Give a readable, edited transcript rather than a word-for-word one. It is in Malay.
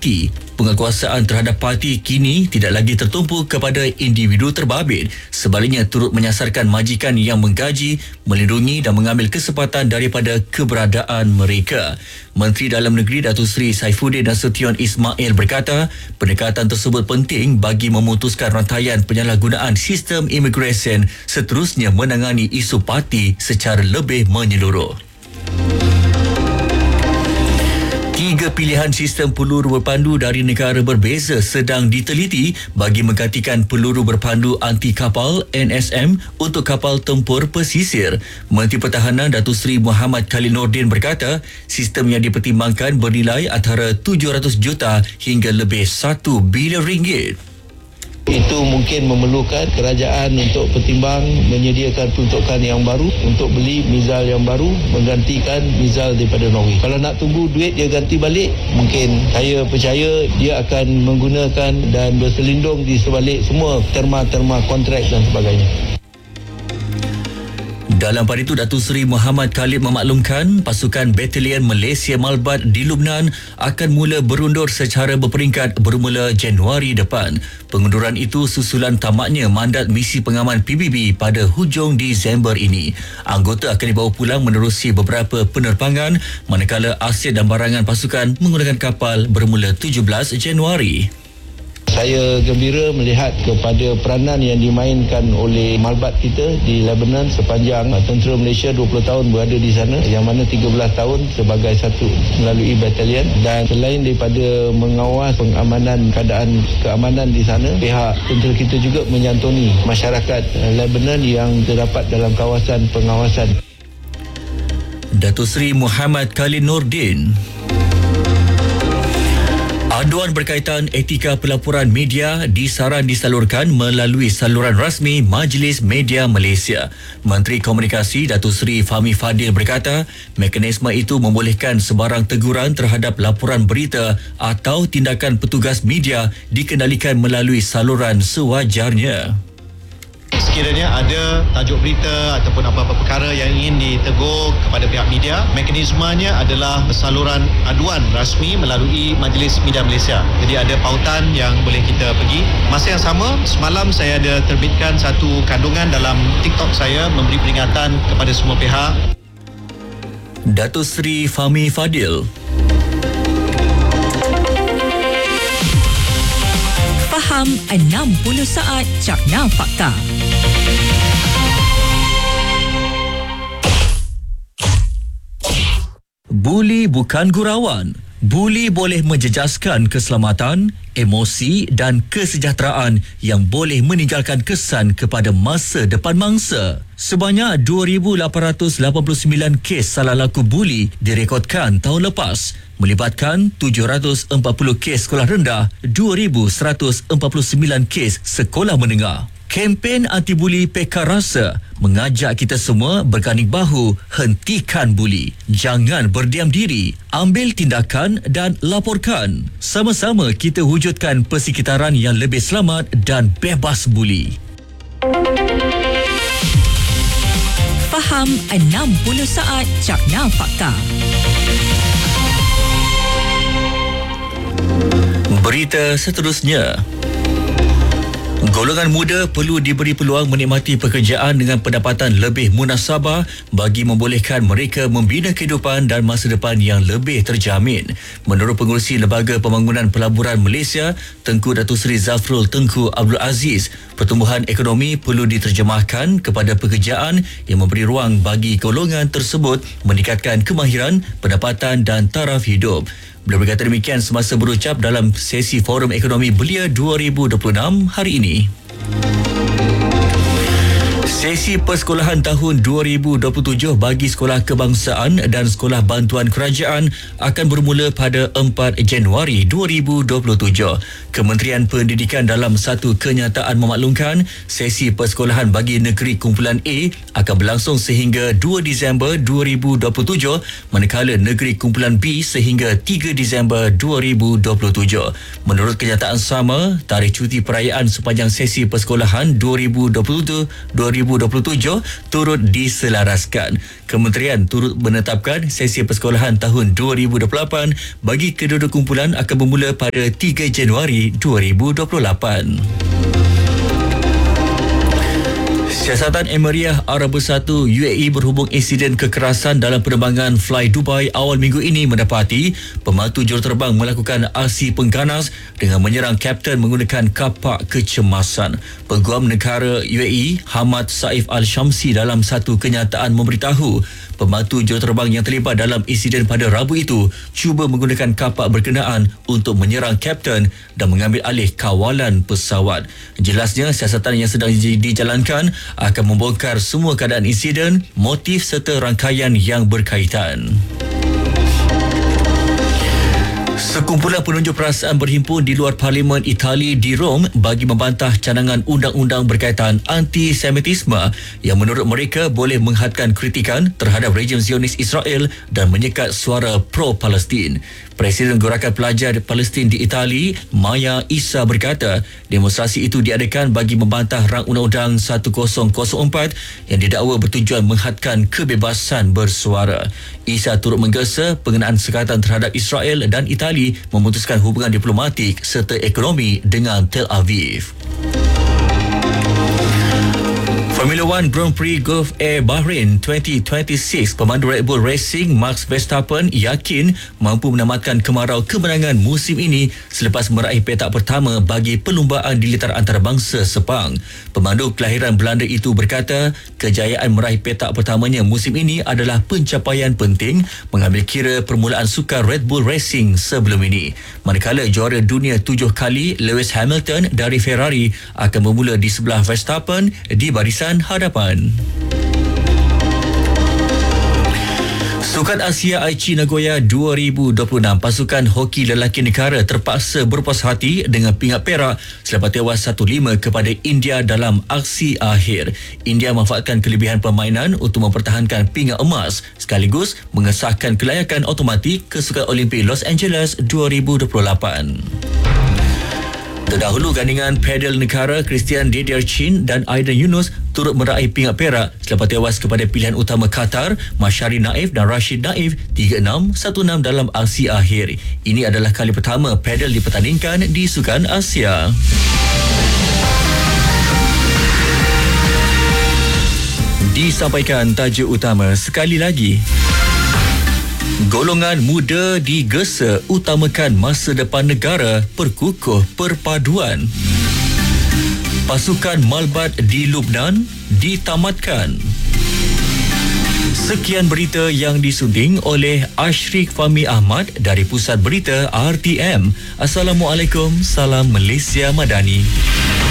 parti. Penguasaan terhadap parti kini tidak lagi tertumpu kepada individu terbabit. Sebaliknya turut menyasarkan majikan yang menggaji, melindungi dan mengambil kesempatan daripada keberadaan mereka. Menteri Dalam Negeri Datuk Seri Saifuddin Nasution Ismail berkata, pendekatan tersebut penting bagi memutuskan rantaian penyalahgunaan sistem imigresen, seterusnya menangani isu parti secara lebih menyeluruh. 3 pilihan sistem peluru berpandu dari negara berbeza sedang diteliti bagi menggantikan peluru berpandu anti kapal NSM untuk kapal tempur pesisir. Menteri Pertahanan Datuk Seri Muhammad Khalil Nordin berkata, sistem yang dipertimbangkan bernilai antara 700 juta hingga lebih 1 bilion ringgit. Itu mungkin memerlukan kerajaan untuk pertimbang menyediakan peruntukan yang baru untuk beli mizal yang baru menggantikan mizal daripada Norway. Kalau nak tunggu duit dia ganti balik, mungkin saya percaya dia akan menggunakan dan berselindung di sebalik semua terma-terma kontrak dan sebagainya. Dalam pada itu, Datuk Seri Muhammad Khalid memaklumkan pasukan Batalion Malaysia Malbat di Lubnan akan mula berundur secara berperingkat bermula Januari depan. Pengunduran itu susulan tamatnya mandat misi pengaman PBB pada hujung Disember ini. Anggota akan dibawa pulang menerusi beberapa penerbangan, manakala aset dan barangan pasukan menggunakan kapal bermula 17 Januari. Saya gembira melihat kepada peranan yang dimainkan oleh Malbat kita di Lebanon sepanjang tentera Malaysia 20 tahun berada di sana, yang mana 13 tahun sebagai satu melalui batalion. Dan selain daripada mengawas pengamanan keamanan di sana, pihak tentera kita juga menyantuni masyarakat Lebanon yang terdapat dalam kawasan pengawasan. Datuk Seri Muhammad Khalid Nordin. Aduan berkaitan etika pelaporan media disalurkan melalui saluran rasmi Majlis Media Malaysia. Menteri Komunikasi Datuk Seri Fahmi Fadil berkata, mekanisme itu membolehkan sebarang teguran terhadap laporan berita atau tindakan petugas media dikendalikan melalui saluran sewajarnya. Sekiranya ada tajuk berita ataupun apa-apa perkara yang ingin ditegur kepada pihak media, mekanismenya adalah saluran aduan rasmi melalui Majlis Media Malaysia. Jadi ada pautan yang boleh kita pergi. Masa yang sama, semalam saya ada terbitkan satu kandungan dalam TikTok saya memberi peringatan kepada semua pihak. Datuk Seri Fahmi Fadil. Faham 60 saat Cakna Fakta. Buli bukan gurauan. Buli boleh menjejaskan keselamatan, emosi dan kesejahteraan yang boleh meninggalkan kesan kepada masa depan mangsa. Sebanyak 2,889 kes salah laku buli direkodkan tahun lepas, melibatkan 740 kes sekolah rendah, 2,149 kes sekolah menengah. Kempen anti-buli Pekar Rasa mengajak kita semua berganding bahu, hentikan buli. Jangan berdiam diri, ambil tindakan dan laporkan. Sama-sama kita wujudkan persekitaran yang lebih selamat dan bebas buli. Faham 60 saat Cakna Fakta. Berita seterusnya. Golongan muda perlu diberi peluang menikmati pekerjaan dengan pendapatan lebih munasabah bagi membolehkan mereka membina kehidupan dan masa depan yang lebih terjamin. Menurut Pengerusi Lembaga Pembangunan Pelaburan Malaysia, Tengku Datuk Seri Zafrul Tengku Abdul Aziz, pertumbuhan ekonomi perlu diterjemahkan kepada pekerjaan yang memberi ruang bagi golongan tersebut meningkatkan kemahiran, pendapatan dan taraf hidup. Beliau berkata demikian semasa berucap dalam sesi Forum Ekonomi Belia 2026 hari ini. Sesi persekolahan tahun 2027 bagi sekolah kebangsaan dan sekolah bantuan kerajaan akan bermula pada 4 Januari 2027. Kementerian Pendidikan dalam satu kenyataan memaklumkan sesi persekolahan bagi negeri kumpulan A akan berlangsung sehingga 2 Disember 2027, manakala negeri kumpulan B sehingga 3 Disember 2027. Menurut kenyataan sama, tarikh cuti perayaan sepanjang sesi persekolahan 2027 2027 turut diselaraskan. Kementerian turut menetapkan sesi persekolahan tahun 2028 bagi kedua-dua kumpulan akan bermula pada 3 Januari 2028. Siasatan Emiriah Arab Bersatu UAE berhubung insiden kekerasan dalam penerbangan Fly Dubai awal minggu ini mendapati pembantu juruterbang melakukan aksi pengganas dengan menyerang kapten menggunakan kapak kecemasan. Peguam negara UAE Hamad Saif Al-Shamsi dalam satu kenyataan memberitahu pembantu juruterbang yang terlibat dalam insiden pada Rabu itu cuba menggunakan kapak berkenaan untuk menyerang kapten dan mengambil alih kawalan pesawat. Jelasnya siasatan yang sedang dijalankan akan membongkar semua keadaan insiden, motif serta rangkaian yang berkaitan. Sekumpulan penunjuk perasaan berhimpun di luar Parlimen Itali di Rom bagi membantah cadangan undang-undang berkaitan antisemitisme yang menurut mereka boleh menghadkan kritikan terhadap rejim Zionis Israel dan menyekat suara pro-Palestin. Presiden Gerakan Pelajar Palestin di Itali, Maya Issa berkata, demonstrasi itu diadakan bagi membantah rang Undang-Undang 1004 yang didakwa bertujuan menghadkan kebebasan bersuara. Issa turut menggesa pengenaan sekatan terhadap Israel dan Itali memutuskan hubungan diplomatik serta ekonomi dengan Tel Aviv. Formula One Grand Prix Gulf Air Bahrain 2026, pemandu Red Bull Racing Max Verstappen yakin mampu menamatkan kemarau kemenangan musim ini selepas meraih petak pertama bagi perlumbaan di litar antarabangsa Sepang. Pemandu kelahiran Belanda itu berkata, kejayaan meraih petak pertamanya musim ini adalah pencapaian penting mengambil kira permulaan sukar Red Bull Racing sebelum ini. Manakala juara dunia 7 kali Lewis Hamilton dari Ferrari akan bermula di sebelah Verstappen di barisan hadapan. Sukan Asia Aichi Nagoya 2026, pasukan hoki lelaki negara terpaksa berpuas hati dengan pingat perak selepas tewas 1-5 kepada India dalam aksi akhir. India memanfaatkan kelebihan permainan untuk mempertahankan pingat emas sekaligus mengesahkan kelayakan automatik ke Sukan Olimpik Los Angeles 2028. Terdahulu gandingan pedal negara Christian Dediarchin dan Aiden Yunus turut meraih pingat perak selepas tewas kepada pilihan utama Qatar, Mashari Naif dan Rashid Naif 3-6, 1-6 dalam aksi akhir. Ini adalah kali pertama pedal dipertandingkan di Sukan Asia. Disampaikan tajuk utama sekali lagi. Golongan muda digesa utamakan masa depan negara, perkukuh perpaduan. Pasukan Malbat di Lubnan ditamatkan. Sekian berita yang disunting oleh Ashrik Fahmi Ahmad dari Pusat Berita RTM. Assalamualaikum, salam Malaysia Madani.